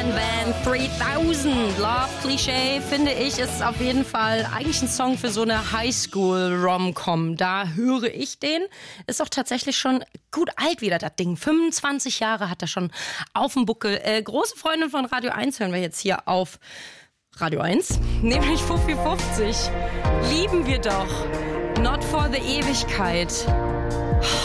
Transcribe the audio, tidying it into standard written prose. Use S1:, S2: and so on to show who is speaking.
S1: Boyband Band 3000. Love Cliché, finde ich, ist auf jeden Fall eigentlich ein Song für so eine Highschool-Rom-Com. Da höre ich den. Ist auch tatsächlich schon gut alt wieder, das Ding. 25 Jahre hat er schon auf dem Buckel. Große Freundin von Radio 1 hören wir jetzt hier auf Radio 1, nämlich Fuffi 50. Lieben wir doch. Not for the Ewigkeit.